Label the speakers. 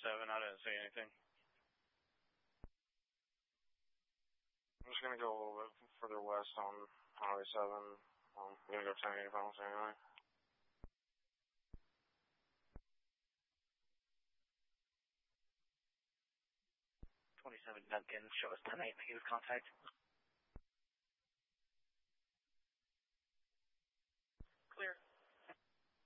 Speaker 1: I didn't see anything.
Speaker 2: I'm just going to go a little bit further west on Highway 7. I'm going to go 1080 miles anyway.
Speaker 3: 27 Duncan, show us 10-8 negative contact.